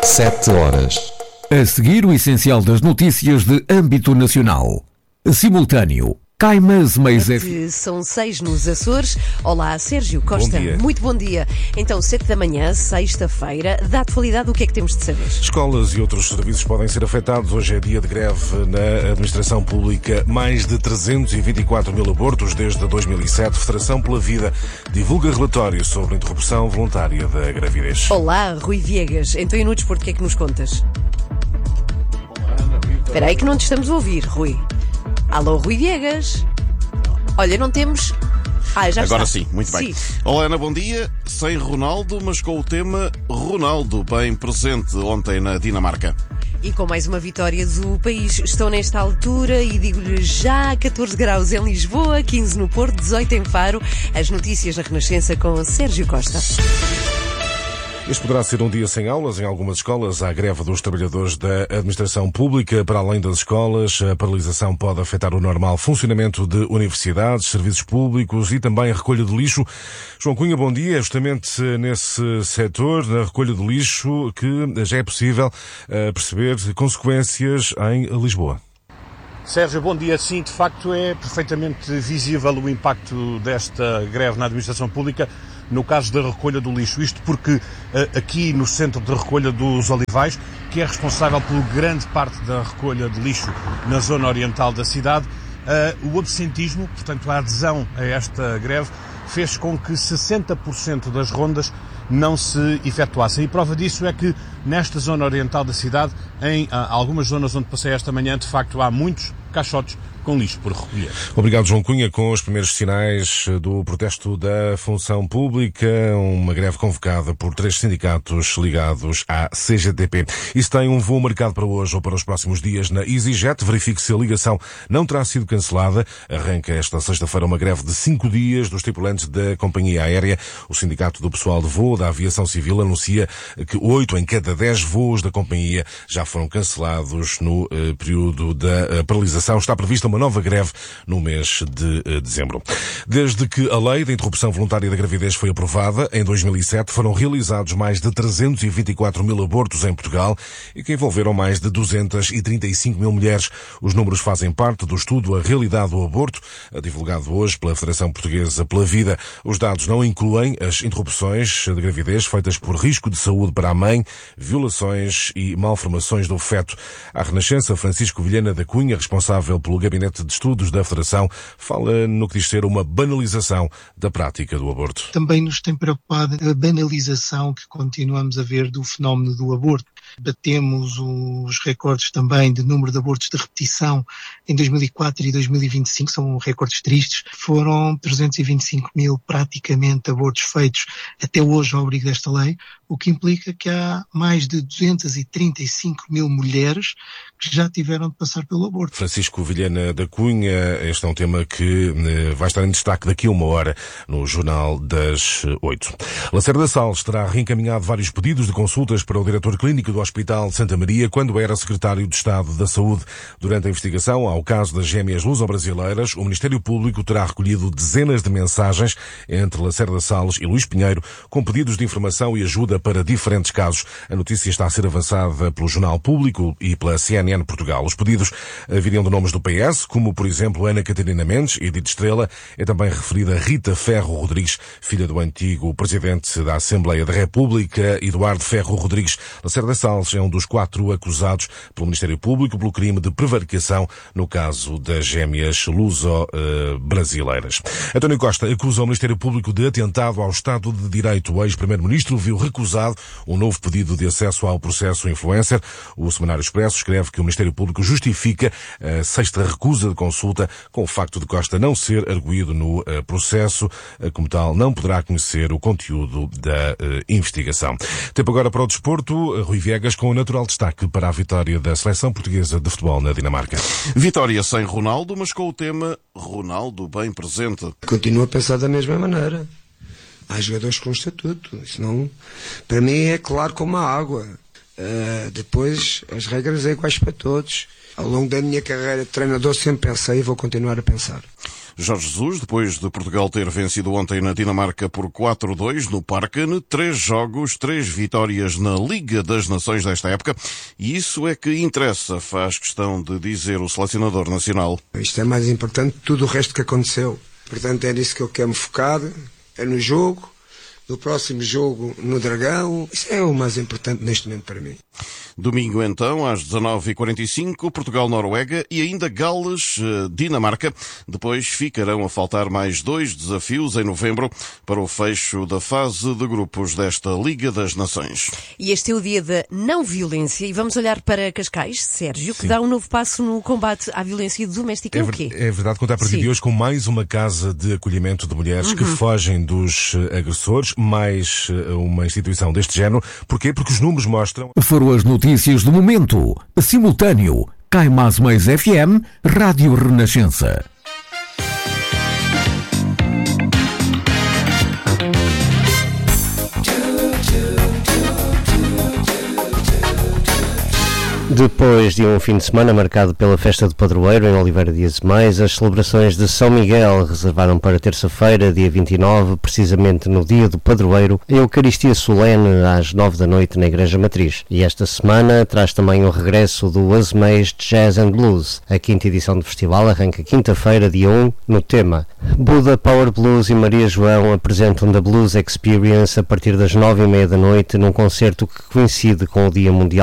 7 horas. A seguir, o essencial das notícias de âmbito nacional. Simultâneo. Caimas Meias São 6 nos Açores. Olá, Sérgio Costa. Bom dia. Muito bom dia. Então, 7 da manhã, sexta-feira, da atualidade, o que é que temos de saber? Escolas e outros serviços podem ser afetados. Hoje é dia de greve na administração pública. Mais de 324 mil abortos desde 2007. Federação pela Vida divulga relatório sobre interrupção voluntária da gravidez. Olá, Rui Viegas. Então, e no desporto, o que é que nos contas? Espera aí que não te estamos a ouvir, Rui. Alô, Rui Viegas. Olha, não temos... já Agora está. sim, muito bem. Sim. Olá, Ana, bom dia. Sem Ronaldo, mas com o tema Ronaldo, bem presente ontem na Dinamarca. E com mais uma vitória do país, estão nesta altura e digo-lhe já 14 graus em Lisboa, 15 no Porto, 18 em Faro. As notícias na Renascença com Sérgio Costa. Este poderá ser um dia sem aulas. Em algumas escolas há greve dos trabalhadores da administração pública. Para além das escolas, a paralisação pode afetar o normal funcionamento de universidades, serviços públicos e também a recolha de lixo. João Cunha, bom dia. Justamente nesse setor, na recolha de lixo, que já é possível perceber consequências em Lisboa. Sérgio, bom dia. Sim, de facto é perfeitamente visível o impacto desta greve na administração pública no caso da recolha do lixo. Isto porque aqui no centro de recolha dos Olivais, que é responsável por grande parte da recolha de lixo na zona oriental da cidade, o absentismo, portanto a adesão a esta greve, fez com que 60% das rondas não se efetuassem. E prova disso é que nesta zona oriental da cidade, em algumas zonas onde passei esta manhã, de facto há muitos caixotes com lixo por recolher. Obrigado, João Cunha. Com os primeiros sinais do protesto da função pública, uma greve convocada por 3 sindicatos ligados à CGTP. Isso tem um voo marcado para hoje ou para os próximos dias na EasyJet. Verifique se a ligação não terá sido cancelada. Arranca esta sexta-feira uma greve de 5 dias dos tripulantes da companhia aérea. O Sindicato do Pessoal de Voo da Aviação Civil anuncia que 8 em cada 10 voos da companhia já foram cancelados no período da paralisação. Está prevista uma nova greve no mês de dezembro. Desde que a lei da interrupção voluntária da gravidez foi aprovada, em 2007, foram realizados mais de 324 mil abortos em Portugal e que envolveram mais de 235 mil mulheres. Os números fazem parte do estudo A Realidade do Aborto, divulgado hoje pela Federação Portuguesa pela Vida. Os dados não incluem as interrupções de gravidez feitas por risco de saúde para a mãe, violações e malformações do feto. À Renascença, Francisco Vilhena da Cunha, responsável pelo Gabinete de Estudos da Federação, fala no que diz ser uma banalização da prática do aborto. Também nos tem preocupado a banalização que continuamos a ver do fenómeno do aborto. Batemos os recordes também de número de abortos de repetição em 2004 e 2025, são recordes tristes. Foram 325 mil praticamente abortos feitos até hoje ao abrigo desta lei, o que implica que há mais de 235 mil mulheres que já tiveram de passar pelo aborto. Francisco Vilhena da Cunha, este é um tema que vai estar em destaque daqui a uma hora no Jornal das 8. Lacerda Salles terá reencaminhado vários pedidos de consultas para o diretor clínico do Hospital de Santa Maria quando era secretário de Estado da Saúde. Durante a investigação ao caso das gêmeas luso-brasileiras, o Ministério Público terá recolhido dezenas de mensagens entre Lacerda Salles e Luís Pinheiro com pedidos de informação e ajuda para diferentes casos. A notícia está a ser avançada pelo Jornal Público e pela CNN Portugal. Os pedidos viriam de nomes do PS, como por exemplo Ana Catarina Mendes, Edith Estrela. É também referida Rita Ferro Rodrigues, filha do antigo presidente da Assembleia da República, Eduardo Ferro Rodrigues. Lacerda Salles é um dos 4 acusados pelo Ministério Público pelo crime de prevaricação no caso das gêmeas luso-brasileiras. António Costa acusa o Ministério Público de atentado ao Estado de Direito. O ex-primeiro-ministro viu recusado um novo pedido de acesso ao processo influencer. O Semanário Expresso escreve que o Ministério Público justifica a 6ª recusa de consulta com o facto de Costa não ser arguido no processo. Como tal, não poderá conhecer o conteúdo da investigação. Tempo agora para o desporto. Rui Viegas com o natural destaque para a vitória da Seleção Portuguesa de Futebol na Dinamarca. Vitória sem Ronaldo, mas com o tema Ronaldo bem presente. Continuo a pensar da mesma maneira. Há jogadores com estatuto. Isso não, para mim é claro como a água. Depois as regras são iguais para todos. Ao longo da minha carreira de treinador sempre pensei e vou continuar a pensar. Jorge Jesus, depois de Portugal ter vencido ontem na Dinamarca por 4-2 no Parken, 3 jogos, 3 vitórias na Liga das Nações desta época, e isso é que interessa, faz questão de dizer o selecionador nacional. Isto é mais importante que tudo o resto que aconteceu. Portanto, é nisso que eu quero me focar, é no jogo, no próximo jogo no Dragão. Isso é o mais importante neste momento para mim. Domingo, então, às 19h45, Portugal-Noruega e ainda Gales-Dinamarca. Depois ficarão a faltar mais 2 desafios em novembro para o fecho da fase de grupos desta Liga das Nações. E este é o dia da não violência e vamos olhar para Cascais, Sérgio, que dá um novo passo no combate à violência doméstica. O quê? É verdade, contar a partir de hoje com mais uma casa de acolhimento de mulheres que fogem dos agressores, mais uma instituição deste género. Porquê? Porque os números mostram... Foram as notícias do momento. Simultâneo. Caimás Mais FM, Rádio Renascença. Depois de um fim de semana marcado pela festa do Padroeiro em Oliveira Dias e Mais, as celebrações de São Miguel reservaram para terça-feira, dia 29, precisamente no dia do Padroeiro, a Eucaristia solene às 9 da noite na Igreja Matriz. E esta semana traz também o regresso do Azeméis Jazz and Blues. A 5ª edição do festival arranca quinta-feira, dia 1, no tema Buda Power Blues e Maria João apresentam The Blues Experience a partir das 9h30 da noite num concerto que coincide com o Dia Mundial